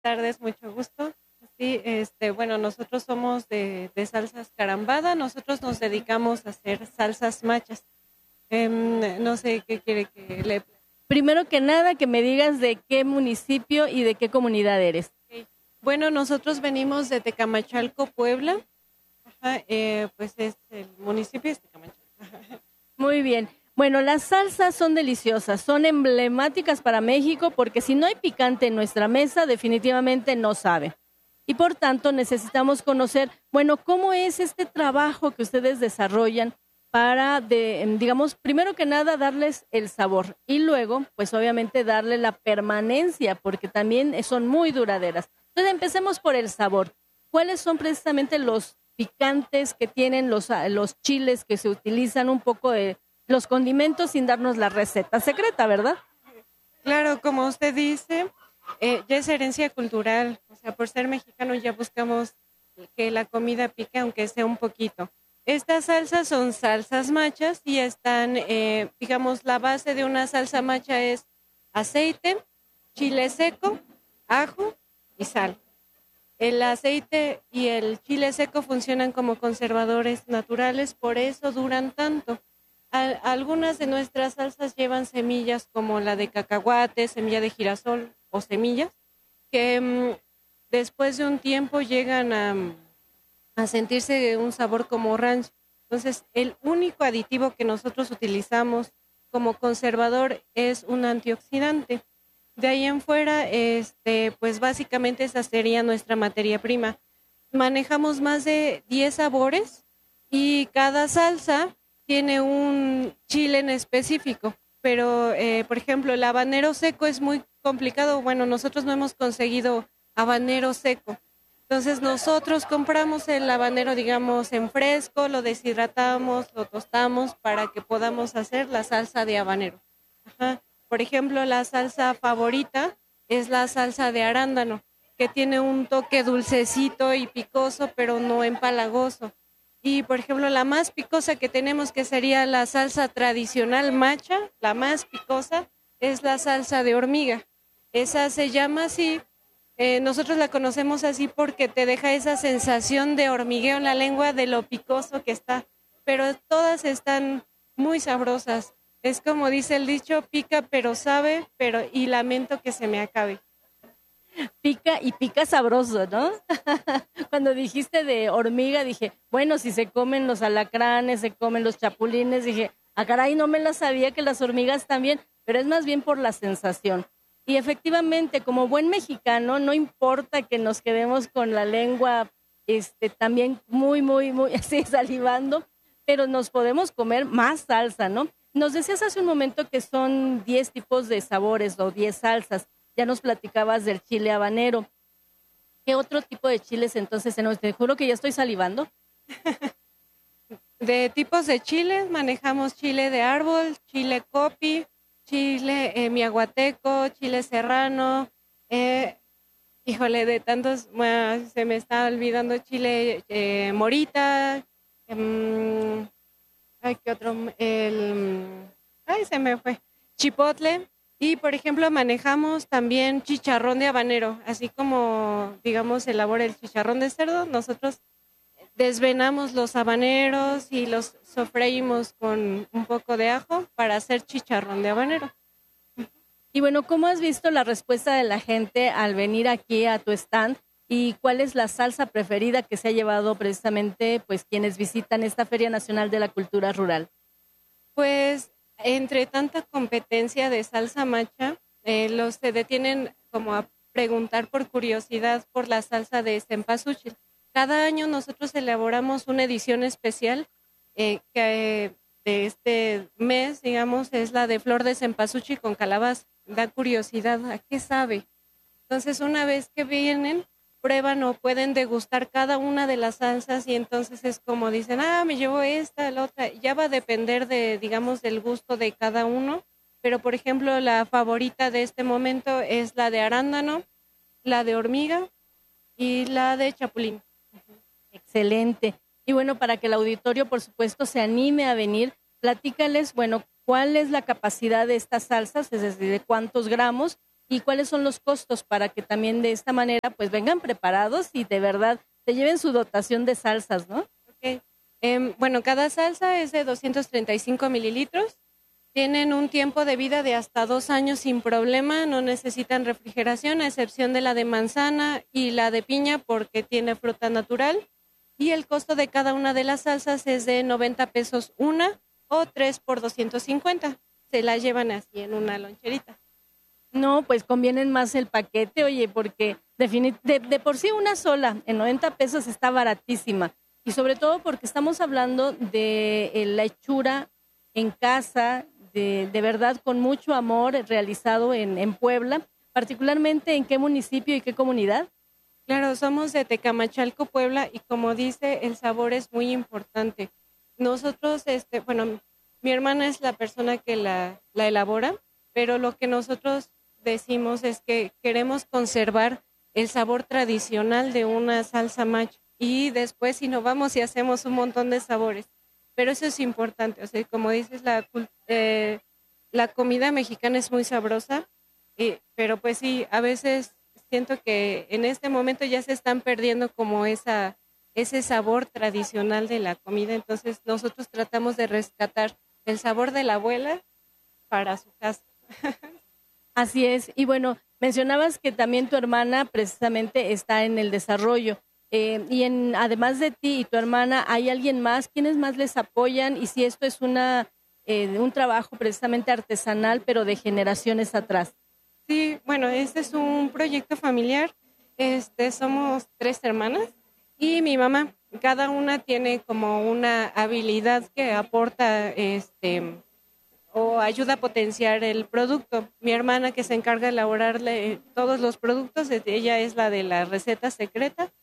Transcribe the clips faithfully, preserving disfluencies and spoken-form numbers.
Tardes, mucho gusto. Sí, este, bueno, nosotros somos de, de salsas carambada, nosotros nos dedicamos a hacer salsas machas. Em, no sé qué quiere que le... Primero que nada, que me digas de qué municipio y de qué comunidad eres. Ok. Bueno, nosotros venimos de Tecamachalco, Puebla. Ajá, eh, pues es el municipio de Tecamachalco. Muy bien. Bueno, las salsas son deliciosas, son emblemáticas para México porque si no hay picante en nuestra mesa, definitivamente no sabe. Y por tanto necesitamos conocer, bueno, cómo es este trabajo que ustedes desarrollan para, de, digamos, primero que nada darles el sabor y luego, pues obviamente darle la permanencia porque también son muy duraderas. Entonces empecemos por el sabor. ¿Cuáles son precisamente los picantes que tienen los, los chiles que se utilizan, un poco de los condimentos sin darnos la receta secreta, ¿verdad? Claro, como usted dice, eh, ya es herencia cultural. O sea, por ser mexicanos ya buscamos que la comida pique, aunque sea un poquito. Estas salsas son salsas machas y están, eh, digamos, la base de una salsa macha es aceite, chile seco, ajo y sal. El aceite y el chile seco funcionan como conservadores naturales, por eso duran tanto. A- algunas de nuestras salsas llevan semillas como la de cacahuate, semilla de girasol o semillas, que mm, después de un tiempo llegan a, a sentirse un sabor como ranch. Entonces, el único aditivo que nosotros utilizamos como conservador es un antioxidante. De ahí en fuera, este, pues básicamente esa sería nuestra materia prima. Manejamos más de diez sabores y cada salsa tiene un chile en específico, pero eh, por ejemplo el habanero seco es muy complicado. Bueno, nosotros no hemos conseguido habanero seco. Entonces nosotros compramos el habanero, digamos, en fresco, lo deshidratamos, lo tostamos para que podamos hacer la salsa de habanero. Ajá. Por ejemplo, la salsa favorita es la salsa de arándano, que tiene un toque dulcecito y picoso, pero no empalagoso. Y por ejemplo, la más picosa que tenemos, que sería la salsa tradicional macha, la más picosa, es la salsa de hormiga. Esa se llama así, eh, nosotros la conocemos así porque te deja esa sensación de hormigueo en la lengua de lo picoso que está, pero todas están muy sabrosas. Es como dice el dicho, pica pero sabe, pero y lamento que se me acabe. Pica y pica sabroso, ¿no? Cuando dijiste de hormiga, dije, bueno, si se comen los alacranes, se comen los chapulines, dije, ah, caray, no me la sabía que las hormigas también, pero es más bien por la sensación. Y efectivamente, como buen mexicano, no importa que nos quedemos con la lengua este, también muy, muy, muy así salivando, pero nos podemos comer más salsa, ¿no? Nos decías hace un momento que son diez tipos de sabores o diez salsas. Ya nos platicabas del chile habanero. ¿Qué otro tipo de chiles entonces tenemos? Te juro que ya estoy salivando. De tipos de chiles, manejamos chile de árbol, chile copi, chile eh, miahuateco, chile serrano, eh, híjole, de tantos, bueno, se me está olvidando chile eh, morita, em, ay, ¿qué otro? El, ay, se me fue, chipotle. Y, por ejemplo, manejamos también chicharrón de habanero, así como, digamos, se elabora el chicharrón de cerdo, nosotros desvenamos los habaneros y los sofreímos con un poco de ajo para hacer chicharrón de habanero. Y bueno, ¿cómo has visto la respuesta de la gente al venir aquí a tu stand? ¿Y cuál es la salsa preferida que se ha llevado precisamente pues quienes visitan esta Feria Nacional de la Cultura Rural? Pues entre tanta competencia de salsa macha, eh, los se detienen como a preguntar por curiosidad por la salsa de cempasúchil. Cada año nosotros elaboramos una edición especial eh, que eh, de este mes, digamos, es la de flor de cempasúchil con calabaza. Da curiosidad, ¿a qué sabe? Entonces, una vez que vienen, prueban o pueden degustar cada una de las salsas y entonces es como dicen, ah, me llevo esta, la otra. Ya va a depender de, digamos, del gusto de cada uno, pero por ejemplo, la favorita de este momento es la de arándano, la de hormiga y la de chapulín. Excelente. Y bueno, para que el auditorio, por supuesto, se anime a venir, platícales, bueno, cuál es la capacidad de estas salsas, es decir, de cuántos gramos y cuáles son los costos para que también de esta manera pues vengan preparados y de verdad se lleven su dotación de salsas, ¿no? Ok. Em, bueno, cada salsa es de doscientos treinta y cinco mililitros. Tienen un tiempo de vida de hasta dos años sin problema, no necesitan refrigeración, a excepción de la de manzana y la de piña porque tiene fruta natural. Y el costo de cada una de las salsas es de noventa pesos una o tres por doscientos cincuenta. Se la llevan así en una loncherita. No, pues convienen más el paquete, oye, porque defini- de, de por sí una sola en noventa pesos está baratísima. Y sobre todo porque estamos hablando de eh, la hechura en casa, de, de verdad con mucho amor realizado en, en Puebla, particularmente en qué municipio y qué comunidad. Claro, somos de Tecamachalco, Puebla, y como dice, el sabor es muy importante. Nosotros, este, bueno, mi hermana es la persona que la, la elabora, pero lo que nosotros decimos es que queremos conservar el sabor tradicional de una salsa macho y después innovamos y hacemos un montón de sabores. Pero eso es importante, o sea, como dices, la, cul- eh, la comida mexicana es muy sabrosa, y- pero pues sí, a veces siento que en este momento ya se están perdiendo como esa, ese sabor tradicional de la comida, entonces nosotros tratamos de rescatar el sabor de la abuela para su casa. Así es. Y bueno, mencionabas que también tu hermana precisamente está en el desarrollo. Eh, y en, además de ti y tu hermana, ¿hay alguien más? ¿Quiénes más les apoyan? Y si esto es una, eh, un trabajo precisamente artesanal, pero de generaciones atrás. Sí, bueno, este es un proyecto familiar. Este, somos tres hermanas y mi mamá. Cada una tiene como una habilidad que aporta, este, o ayuda a potenciar el producto. Mi hermana que se encarga de elaborarle todos los productos, es- ella es la de la receta secreta.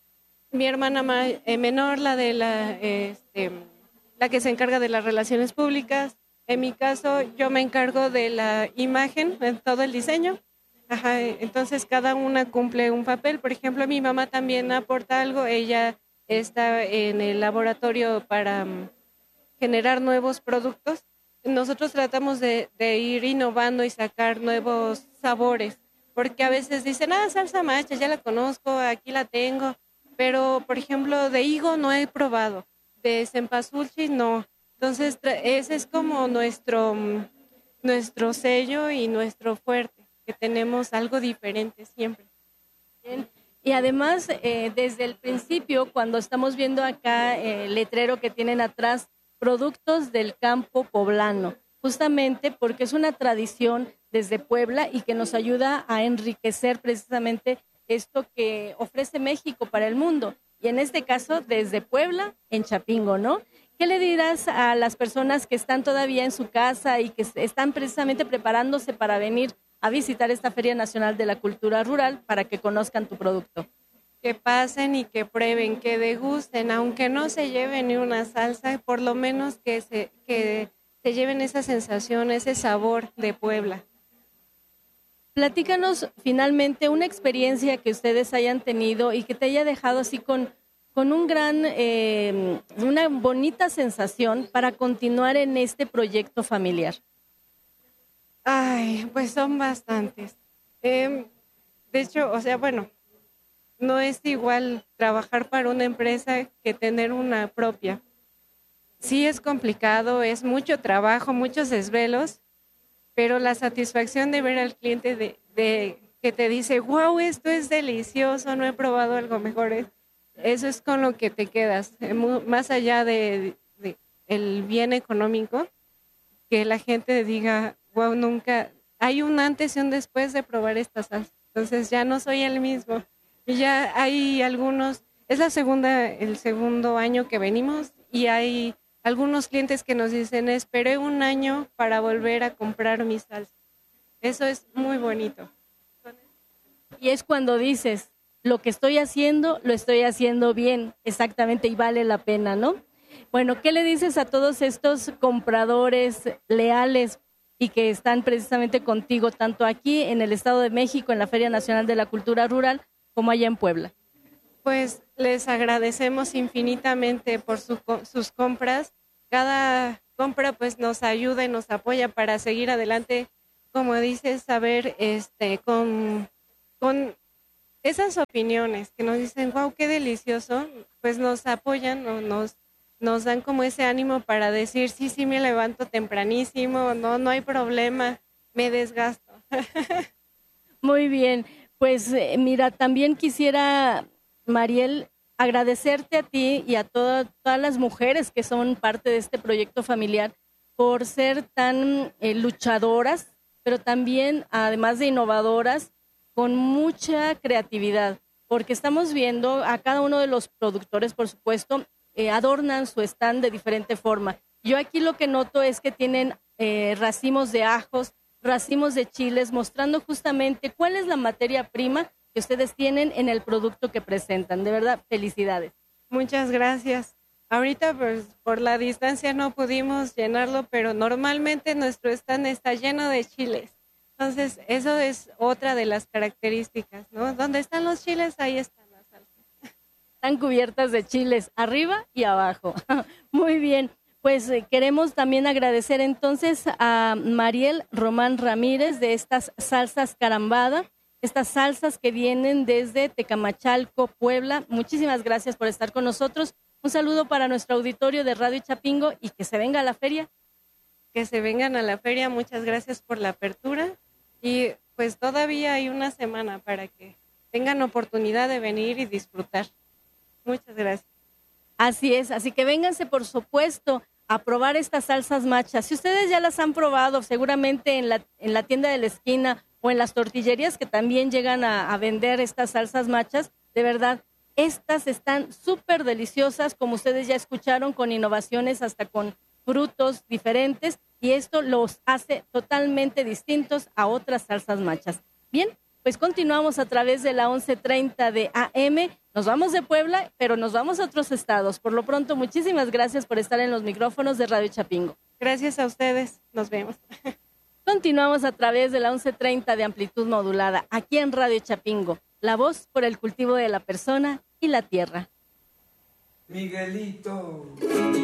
Mi hermana ma- eh, menor, la de la, este, la que se encarga de las relaciones públicas. En mi caso, yo me encargo de la imagen, de todo el diseño. Ajá, eh, entonces cada una cumple un papel. Por ejemplo, mi mamá también aporta algo. Ella está en el laboratorio para mm, generar nuevos productos. Nosotros tratamos de, de ir innovando y sacar nuevos sabores, porque a veces dicen, ah, salsa macha, ya la conozco, aquí la tengo, pero por ejemplo de higo no he probado, de cempasúchil no. Entonces tra- ese es como nuestro, mm, nuestro sello y nuestro fuerte, que tenemos algo diferente siempre. Bien. Y además, eh, desde el principio, cuando estamos viendo acá eh, el letrero que tienen atrás, productos del campo poblano, justamente porque es una tradición desde Puebla y que nos ayuda a enriquecer precisamente esto que ofrece México para el mundo. Y en este caso, desde Puebla, en Chapingo, ¿no? ¿Qué le dirás a las personas que están todavía en su casa y que s- están precisamente preparándose para venir a visitar esta Feria Nacional de la Cultura Rural para que conozcan tu producto? Que pasen y que prueben, que degusten, aunque no se lleven ni una salsa, por lo menos que se, que se lleven esa sensación, ese sabor de Puebla. Platícanos finalmente una experiencia que ustedes hayan tenido y que te haya dejado así con, con un gran, eh, una bonita sensación para continuar en este proyecto familiar. Ay, pues son bastantes. Em, de hecho, o sea, bueno, no es igual trabajar para una empresa que tener una propia. Sí es complicado, es mucho trabajo, muchos desvelos, pero la satisfacción de ver al cliente de, de que te dice, wow, esto es delicioso, no he probado algo mejor, es- eso es con lo que te quedas, eh, mu- más allá de, de el bien económico, que la gente diga, wow, nunca, hay un antes y un después de probar esta salsa, entonces ya no soy el mismo. Y ya hay algunos, es la segunda, el segundo año que venimos y hay algunos clientes que nos dicen, esperé un año para volver a comprar mi salsa. Eso es muy bonito. Y es cuando dices, lo que estoy haciendo, lo estoy haciendo bien, exactamente, y vale la pena, ¿no? Bueno, ¿qué le dices a todos estos compradores leales y que están precisamente contigo, tanto aquí en el Estado de México, en la Feria Nacional de la Cultura Rural, como allá en Puebla? Pues les agradecemos infinitamente por su co- sus compras. Cada compra pues nos ayuda y nos apoya para seguir adelante como dices, saber este, con, con esas opiniones que nos dicen, wow, qué delicioso, pues nos apoyan o nos, nos dan como ese ánimo para decir, sí, sí, me levanto tempranísimo, no, no hay problema, me desgasto. Muy bien, pues eh, mira, también quisiera, Mariel, agradecerte a ti y a toda- todas las mujeres que son parte de este proyecto familiar por ser tan eh, luchadoras, pero también, además de innovadoras, con mucha creatividad, porque estamos viendo a cada uno de los productores, por supuesto, eh, adornan su stand de diferente forma. Yo aquí lo que noto es que tienen eh, racimos de ajos, racimos de chiles, mostrando justamente cuál es la materia prima que ustedes tienen en el producto que presentan. De verdad, felicidades. Muchas gracias. Ahorita pues por la distancia no pudimos llenarlo, pero normalmente nuestro stand está lleno de chiles. Entonces, eso es otra de las características, ¿no? Donde están los chiles, ahí están las salsas. Están cubiertas de chiles arriba y abajo. Muy bien. Pues eh, queremos también agradecer entonces a Mariel Román Ramírez de estas salsas Carambada, estas salsas que vienen desde Tecamachalco, Puebla. Muchísimas gracias por estar con nosotros. Un saludo para nuestro auditorio de Radio Chapingo y que se venga a la feria. Que se vengan a la feria, muchas gracias por la apertura y pues todavía hay una semana para que tengan oportunidad de venir y disfrutar. Muchas gracias. Así es, así que vénganse por supuesto a probar estas salsas machas. Si ustedes ya las han probado, seguramente en la, en la tienda de la esquina o en las tortillerías que también llegan a, a vender estas salsas machas, de verdad, estas están súper deliciosas, como ustedes ya escucharon, con innovaciones hasta con frutos diferentes, y esto los hace totalmente distintos a otras salsas machas. Bien, pues continuamos a través de la once treinta de A M. Nos vamos de Puebla, pero nos vamos a otros estados. Por lo pronto, muchísimas gracias por estar en los micrófonos de Radio Chapingo. Gracias a ustedes. Nos vemos. Continuamos a través de la once treinta de amplitud modulada, aquí en Radio Chapingo. La voz por el cultivo de la persona y la tierra. Miguelito.